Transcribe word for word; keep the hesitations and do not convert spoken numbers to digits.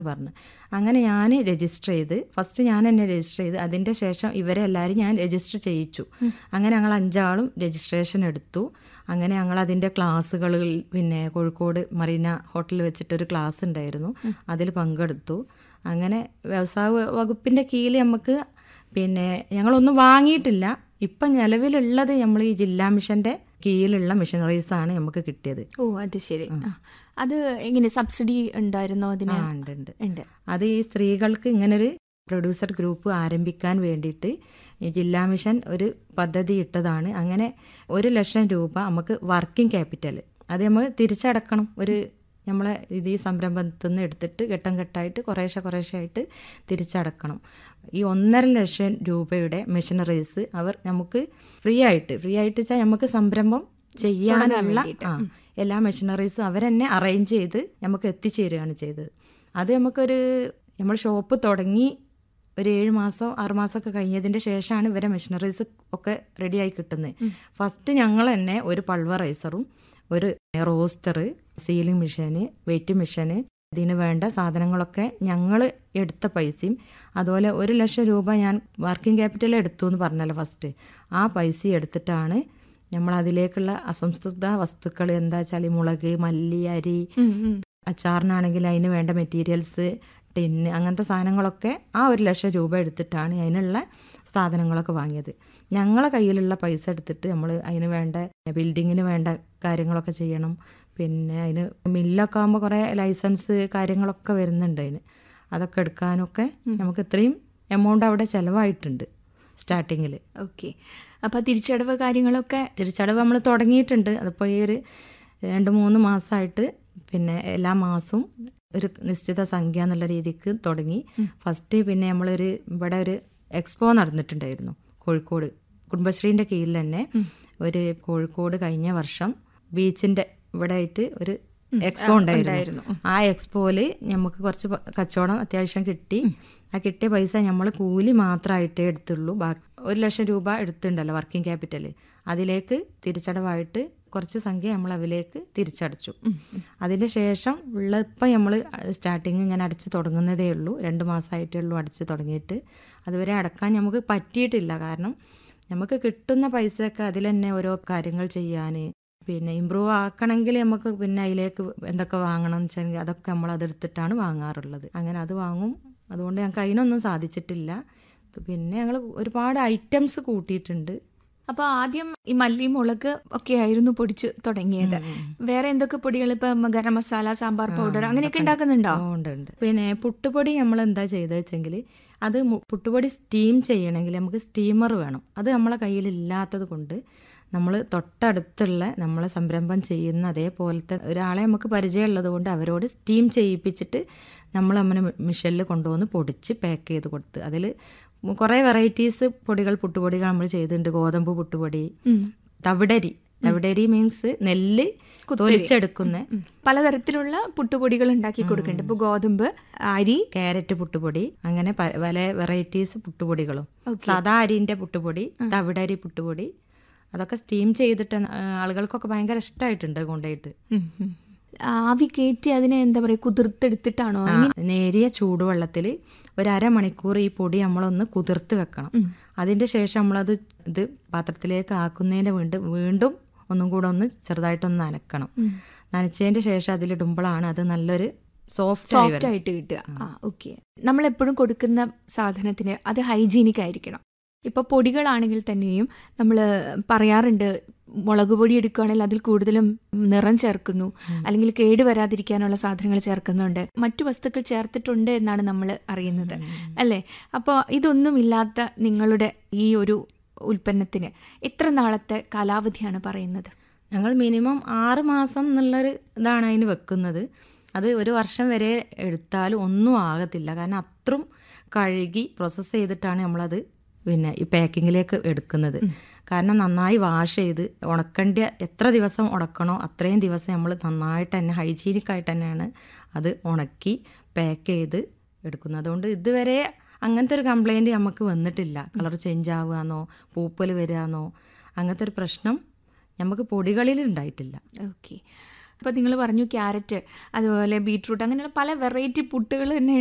പറഞ്ഞു. അങ്ങനെ ഞാൻ രജിസ്റ്റർ ചെയ്ത്, ഫസ്റ്റ് ഞാൻ തന്നെ രജിസ്റ്റർ ചെയ്ത്, അതിൻ്റെ ശേഷം ഇവരെ എല്ലാവരും ഞാൻ രജിസ്റ്റർ ചെയ്യിച്ചു. അങ്ങനെ ഞങ്ങൾ അഞ്ചാളും രജിസ്ട്രേഷൻ എടുത്തു. അങ്ങനെ ഞങ്ങൾ അതിൻ്റെ ക്ലാസ്സുകളിൽ പിന്നെ കോഴിക്കോട് മറീന ഹോട്ടലിൽ വെച്ചിട്ടൊരു ക്ലാസ് ഉണ്ടായിരുന്നു, അതിൽ പങ്കെടുത്തു. അങ്ങനെ വ്യവസായ വകുപ്പിൻ്റെ കീഴിൽ നമുക്ക് പിന്നെ ഞങ്ങളൊന്നും വാങ്ങിയിട്ടില്ല. ഇപ്പം നിലവിലുള്ളത് നമ്മൾ ഈ ജില്ലാ മിഷൻ്റെ കീഴിലുള്ള മിഷനറീസാണ് നമുക്ക് കിട്ടിയത്. ഓ അത് ശരി. അത് എങ്ങനെ സബ്സിഡി ഉണ്ടായിരുന്നോ അതിന്? ആ ഉണ്ട് ഉണ്ട്. അത് ഈ സ്ത്രീകൾക്ക് ഇങ്ങനൊരു പ്രൊഡ്യൂസർ ഗ്രൂപ്പ് ആരംഭിക്കാൻ വേണ്ടിയിട്ട് ഈ ജില്ലാ മിഷൻ ഒരു പദ്ധതി ഇട്ടതാണ്. അങ്ങനെ ഒരു ലക്ഷം രൂപ നമുക്ക് വർക്കിംഗ് ക്യാപിറ്റൽ അത് നമ്മൾ തിരിച്ചടക്കണം. ഒരു നമ്മളെ ഇത് ഈ സംരംഭത്തിൽ നിന്ന് എടുത്തിട്ട് ഘട്ടം ഘട്ടമായിട്ട് കുറേശ്ശെ കുറേശ്ശെ ആയിട്ട് തിരിച്ചടക്കണം. ഈ ഒന്നര ലക്ഷം രൂപയുടെ മെഷീനറീസ് അവർ നമുക്ക് ഫ്രീ ആയിട്ട് ഫ്രീ ആയിട്ട് വെച്ചാൽ നമുക്ക് സംരംഭം ചെയ്യാനുള്ള ആ എല്ലാ മെഷീനറീസും അവരെന്നെ അറേഞ്ച് ചെയ്ത് നമുക്ക് എത്തിച്ചേരുകയാണ് ചെയ്തത്. അത് നമുക്കൊരു നമ്മൾ ഷോപ്പ് തുടങ്ങി ഒരു ഏഴ് മാസം ആറ് മാസമൊക്കെ കഴിഞ്ഞതിൻ്റെ ശേഷമാണ് ഇവരെ മെഷീനറീസ് ഒക്കെ റെഡിയായി കിട്ടുന്നത്. ഫസ്റ്റ് ഞങ്ങൾ തന്നെ ഒരു പൾവറൈസറും ഒരു റോസ്റ്റർ, സീലിംഗ് മെഷീന്, വെയിറ്റ് മെഷീന്, ഇതിന് വേണ്ട സാധനങ്ങളൊക്കെ ഞങ്ങൾ എടുത്ത പൈസയും, അതുപോലെ ഒരു ലക്ഷം രൂപ ഞാൻ വർക്കിംഗ് ക്യാപിറ്റൽ എടുത്തു എന്ന് പറഞ്ഞല്ലോ ഫസ്റ്റ്, ആ പൈസ എടുത്തിട്ടാണ് നമ്മൾ അതിലേക്കുള്ള അസംസ്കൃത വസ്തുക്കൾ എന്താ വെച്ചാൽ മുളക്, മല്ലി, അരി, അച്ചാറിനാണെങ്കിൽ അതിന് വേണ്ട മെറ്റീരിയൽസ്, ടിന്ന്, അങ്ങനത്തെ സാധനങ്ങളൊക്കെ ആ ഒരു ലക്ഷം രൂപ എടുത്തിട്ടാണ് അതിനുള്ള സാധനങ്ങളൊക്കെ വാങ്ങിയത്. ഞങ്ങളെ കയ്യിലുള്ള പൈസ എടുത്തിട്ട് നമ്മൾ അതിന് വേണ്ട ബിൽഡിങ്ങിന് വേണ്ട കാര്യങ്ങളൊക്കെ ചെയ്യണം. പിന്നെ അതിന് മില്ലൊക്കെ ആകുമ്പോൾ കുറേ ലൈസൻസ് കാര്യങ്ങളൊക്കെ വരുന്നുണ്ട്. അതിന് അതൊക്കെ എടുക്കാനൊക്കെ നമുക്ക് ഇത്രയും എമൗണ്ട് അവിടെ ചിലവായിട്ടുണ്ട് സ്റ്റാർട്ടിങ്ങിൽ. ഓക്കെ. അപ്പോൾ തിരിച്ചടവ് കാര്യങ്ങളൊക്കെ തിരിച്ചടവ് നമ്മൾ തുടങ്ങിയിട്ടുണ്ട്. അതിപ്പോൾ ഈ ഒരു രണ്ട് മൂന്ന് മാസമായിട്ട് പിന്നെ എല്ലാ മാസവും ഒരു നിശ്ചിത സംഖ്യ എന്നുള്ള രീതിക്ക് തുടങ്ങി. ഫസ്റ്റ് പിന്നെ നമ്മളൊരു ഇവിടെ ഒരു എക്സ്പോ നടന്നിട്ടുണ്ടായിരുന്നു കോഴിക്കോട്, കുടുംബശ്രീൻ്റെ കീഴിൽ തന്നെ ഒരു കോഴിക്കോട് കഴിഞ്ഞ വർഷം ബീച്ചിൻ്റെ ഇവിടെ ആയിട്ട് ഒരു എക്സ്പോ ഉണ്ടായിരുന്നു. ആ എക്സ്പോയിൽ നമുക്ക് കുറച്ച് കച്ചവടം അത്യാവശ്യം കിട്ടി. ആ കിട്ടിയ പൈസ നമ്മൾ കൂലി മാത്രമായിട്ടേ എടുത്തുള്ളൂ. ബാക്കി ഒരു ലക്ഷം രൂപ എടുത്തിട്ടുണ്ടല്ലോ വർക്കിംഗ് ക്യാപിറ്റൽ, അതിലേക്ക് തിരിച്ചടവായിട്ട് കുറച്ച് സംഖ്യ നമ്മൾ അതിലേക്ക് തിരിച്ചടച്ചു. അതിന് ശേഷം ഉള്ള ഇപ്പം നമ്മൾ സ്റ്റാർട്ടിങ് ഇങ്ങനെ അടച്ച് തുടങ്ങുന്നതേ ഉള്ളൂ. രണ്ട് മാസമായിട്ടേ ഉള്ളൂ അടച്ച് തുടങ്ങിയിട്ട്. അതുവരെ അടക്കാൻ നമുക്ക് പറ്റിയിട്ടില്ല. കാരണം നമുക്ക് കിട്ടുന്ന പൈസയൊക്കെ അതിൽ തന്നെ ഓരോ കാര്യങ്ങൾ ചെയ്യാൻ, പിന്നെ ഇമ്പ്രൂവ് ആക്കണമെങ്കിൽ നമുക്ക് പിന്നെ അതിലേക്ക് എന്തൊക്കെ വാങ്ങണം എന്ന് വെച്ചാൽ അതൊക്കെ നമ്മൾ അതെടുത്തിട്ടാണ് വാങ്ങാറുള്ളത്. അങ്ങനെ അത് വാങ്ങും. അതുകൊണ്ട് ഞങ്ങൾക്ക് അതിനൊന്നും സാധിച്ചിട്ടില്ല. പിന്നെ ഞങ്ങൾ ഒരുപാട് ഐറ്റംസ് കൂട്ടിയിട്ടുണ്ട്. അപ്പോൾ ആദ്യം ഈ മല്ലി, മുളക് ഒക്കെ ആയിരുന്നു പൊടിച്ച് തുടങ്ങിയത്. വേറെ എന്തൊക്കെ പൊടികൾ, ഇപ്പം ഗരം മസാല, സാമ്പാർ പൗഡർ അങ്ങനെയൊക്കെ ഉണ്ടാക്കുന്നുണ്ടോ? ഉണ്ട് ഉണ്ട്. പിന്നെ പുട്ടുപൊടി നമ്മൾ എന്താ ചെയ്തത് വെച്ചെങ്കിൽ അത് പുട്ടുപൊടി സ്റ്റീം ചെയ്യണമെങ്കിൽ നമുക്ക് സ്റ്റീമർ വേണം. അത് നമ്മളെ കയ്യിലില്ലാത്തത് കൊണ്ട് നമ്മൾ തൊട്ടടുത്തുള്ള നമ്മളെ സംരംഭം ചെയ്യുന്ന അതേപോലത്തെ ഒരാളെ നമുക്ക് പരിചയമുള്ളത് കൊണ്ട് അവരോട് സ്റ്റീം ചെയ്യിപ്പിച്ചിട്ട് നമ്മൾ അങ്ങനെ മിഷനിൽ കൊണ്ടുവന്ന് പൊടിച്ച് പാക്ക് ചെയ്ത് കൊടുത്ത് അതിൽ കുറേ വെറൈറ്റീസ് പൊടികൾ പുട്ടുപൊടികൾ നമ്മൾ ചെയ്തിട്ടുണ്ട്. ഗോതമ്പ് പുട്ടുപൊടി, തവിടരി, തവിടരി മീൻസ് നെല്ല് തൊലിച്ചെടുക്കുന്ന പലതരത്തിലുള്ള പുട്ടുപൊടികൾ ഉണ്ടാക്കി കൊടുക്കുന്നുണ്ട്. ഇപ്പോൾ ഗോതമ്പ്, അരി, ക്യാരറ്റ് പുട്ടുപൊടി, അങ്ങനെ പല വെറൈറ്റീസ് പുട്ടുപൊടികളും. സാധാ അരിൻ്റെ പുട്ടുപൊടി, തവിടരി പുട്ടുപൊടി, അതൊക്കെ സ്റ്റീം ചെയ്തിട്ട് ആളുകൾക്കൊക്കെ ഭയങ്കര ഇഷ്ടമായിട്ടുണ്ട്. കൊണ്ടുപോയിട്ട് ആവി കയറ്റി അതിനെ എന്താ പറയുക കുതിർത്തെടുത്തിട്ടാണോ? നേരിയ ചൂടുവെള്ളത്തിൽ ഒരു അരമണിക്കൂർ ഈ പൊടി നമ്മളൊന്ന് കുതിർത്ത് വെക്കണം. അതിൻ്റെ ശേഷം നമ്മളത് ഇത് പാത്രത്തിലേക്ക് ആക്കുന്നതിന് വീണ്ടും വീണ്ടും ഒന്നും കൂടെ ഒന്ന് ചെറുതായിട്ടൊന്ന് നനക്കണം. നനച്ചതിൻ്റെ ശേഷം അതിലിടുമ്പോഴാണ് അത് നല്ലൊരു സോഫ്റ്റ് സോഫ്റ്റ് ആയിട്ട് കിട്ടുക. ആ ഓക്കെ. നമ്മളെപ്പോഴും കൊടുക്കുന്ന സാധനത്തിന് അത് ഹൈജീനിക് ആയിരിക്കണം. ഇപ്പോൾ പൊടികളാണെങ്കിൽ തന്നെയും നമ്മൾ പറയാറുണ്ട്, മുളക് പൊടി എടുക്കുകയാണെങ്കിൽ അതിൽ കൂടുതലും നിറം ചേർക്കുന്നു, അല്ലെങ്കിൽ കേട് വരാതിരിക്കാനുള്ള സാധനങ്ങൾ ചേർക്കുന്നുണ്ട്, മറ്റു വസ്തുക്കൾ ചേർത്തിട്ടുണ്ട് എന്നാണ് നമ്മൾ അറിയുന്നത്, അല്ലേ? അപ്പോൾ ഇതൊന്നും ഇല്ലാത്ത നിങ്ങളുടെ ഈ ഒരു ഉൽപ്പന്നത്തിന് എത്ര നാളത്തെ കാലാവധിയാണ് പറയുന്നത്? ഞങ്ങൾ മിനിമം ആറ് മാസം എന്നുള്ളൊരു ഇതാണ് അതിന് വെക്കുന്നത്. അത് ഒരു വർഷം വരെ എടുത്താലും ഒന്നും ആകത്തില്ല. കാരണം അത്രയും കഴുകി പ്രോസസ്സ് ചെയ്തിട്ടാണ് നമ്മളത് പിന്നെ ഈ പാക്കിങ്ങിലേക്ക് എടുക്കുന്നത്. കാരണം നന്നായി വാഷ് ചെയ്ത് ഉണക്കേണ്ട എത്ര ദിവസം ഉണക്കണോ അത്രയും ദിവസം നമ്മൾ നന്നായിട്ട് തന്നെ ഹൈജീനിക്കായിട്ട് തന്നെയാണ് അത് ഉണക്കി പാക്ക് ചെയ്ത് എടുക്കുന്നത്. അതുകൊണ്ട് ഇതുവരെ അങ്ങനത്തെ ഒരു കംപ്ലൈൻറ്റ് നമുക്ക് വന്നിട്ടില്ല. കളർ ചേഞ്ച് ആവുകയെന്നോ പൂപ്പൽ വരികയെന്നോ അങ്ങനത്തെ ഒരു പ്രശ്നം നമുക്ക് പൊടികളിൽ ഉണ്ടായിട്ടില്ല. ഓക്കെ. അപ്പോൾ നിങ്ങൾ പറഞ്ഞു ക്യാരറ്റ് അതുപോലെ ബീട്രൂട്ട് അങ്ങനെയുള്ള പല വെറൈറ്റി പുട്ടുകൾ തന്നെ